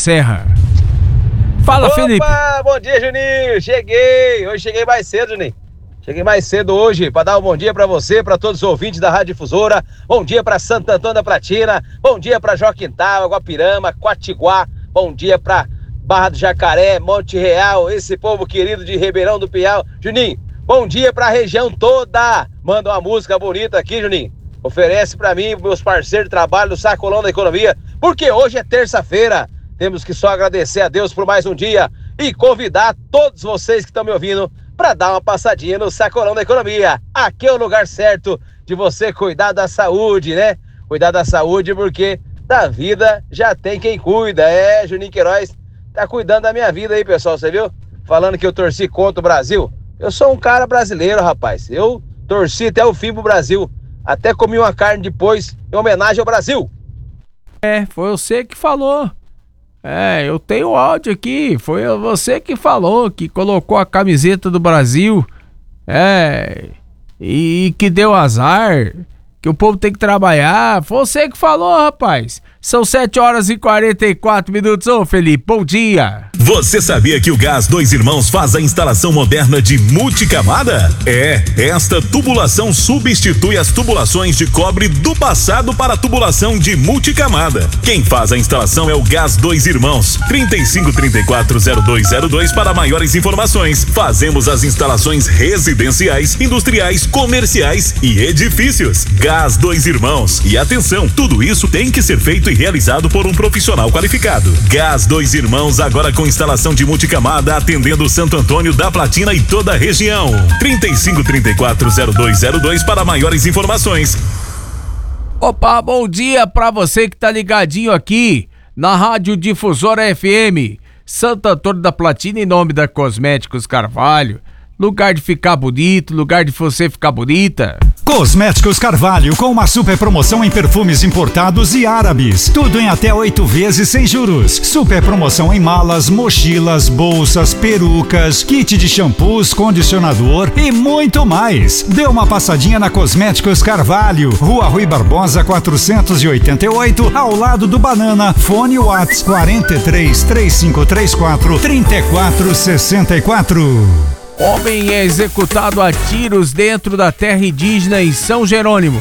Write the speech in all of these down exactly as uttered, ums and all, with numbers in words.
Serra. Fala, Opa, Felipe. Bom dia, Juninho. Cheguei. Hoje cheguei mais cedo, Juninho. Cheguei mais cedo hoje para dar um bom dia para você, para todos os ouvintes da Rádio Difusora. Bom dia para Santo Antônio da Platina. Bom dia para Joaquintal, Guapirama, Quatiguá. Bom dia para Barra do Jacaré, Monte Real, esse povo querido de Ribeirão do Piau. Juninho, bom dia para a região toda. Manda uma música bonita aqui, Juninho. Oferece para mim, meus parceiros de trabalho do Sacolão da Economia, porque hoje é terça-feira. Temos que só agradecer a Deus por mais um dia e convidar todos vocês que estão me ouvindo para dar uma passadinha no Sacolão da Economia. Aqui é o lugar certo de você cuidar da saúde, né? Cuidar da saúde porque da vida já tem quem cuida. É, Juninho Queiroz tá cuidando da minha vida aí, pessoal, você viu? Falando que eu torci contra o Brasil. Eu sou um cara brasileiro, rapaz. Eu torci até o fim pro Brasil. Até comi uma carne depois em homenagem ao Brasil. É, foi você que falou. É, eu tenho áudio aqui, foi você que falou, que colocou a camiseta do Brasil, é, e que deu azar, que o povo tem que trabalhar, foi você que falou, rapaz. São sete horas e quarenta e quatro minutos, ô Felipe, bom dia. Você sabia que o Gás Dois Irmãos faz a instalação moderna de multicamada? É, esta tubulação substitui as tubulações de cobre do passado para a tubulação de multicamada. Quem faz a instalação é o Gás Dois Irmãos. trinta e cinco, trinta e quatro, zero dois zero dois para maiores informações. Fazemos as instalações residenciais, industriais, comerciais e edifícios. Gás Dois Irmãos. E atenção, tudo isso tem que ser feito e realizado por um profissional qualificado. Gás Dois Irmãos, agora com instalação de multicamada, atendendo Santo Antônio da Platina e toda a região. trinta e cinco, trinta e quatro, zero dois zero dois para maiores informações. Opa, bom dia pra você que tá ligadinho aqui na Rádio Difusora F M, Santo Antônio da Platina, em nome da Cosméticos Carvalho. Lugar de ficar bonito, lugar de você ficar bonita. Cosméticos Carvalho, com uma super promoção em perfumes importados e árabes. Tudo em até oito vezes sem juros. Super promoção em malas, mochilas, bolsas, perucas, kit de shampoos, condicionador e muito mais. Dê uma passadinha na Cosméticos Carvalho, Rua Rui Barbosa quatrocentos e oitenta e oito, ao lado do Banana. Fone Whats quarenta e três, trinta e cinco trinta e quatro, trinta e quatro sessenta e quatro. Homem é executado a tiros dentro da terra indígena em São Jerônimo.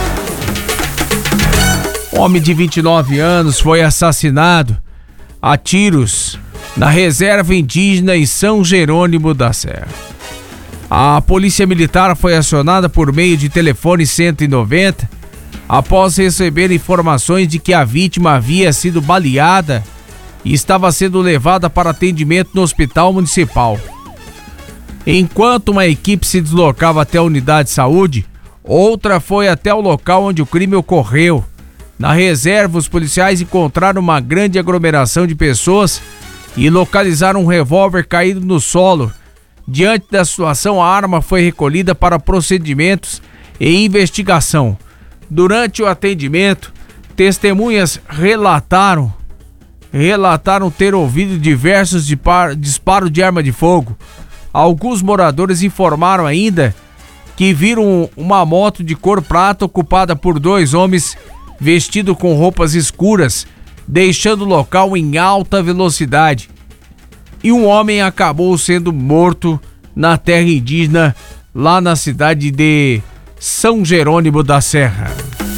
Homem de vinte e nove anos foi assassinado a tiros na reserva indígena em São Jerônimo da Serra. A polícia militar foi acionada por meio de telefone cento e noventa após receber informações de que a vítima havia sido baleada e estava sendo levada para atendimento no hospital municipal. Enquanto uma equipe se deslocava até a unidade de saúde, outra foi até o local onde o crime ocorreu. Na reserva, os policiais encontraram uma grande aglomeração de pessoas e localizaram um revólver caído no solo. Diante da situação, a arma foi recolhida para procedimentos e investigação. Durante o atendimento, testemunhas relataram, relataram ter ouvido diversos disparos de arma de fogo. Alguns moradores informaram ainda que viram uma moto de cor prata ocupada por dois homens vestidos com roupas escuras, deixando o local em alta velocidade. E um homem acabou sendo morto na terra indígena, lá na cidade de São Jerônimo da Serra.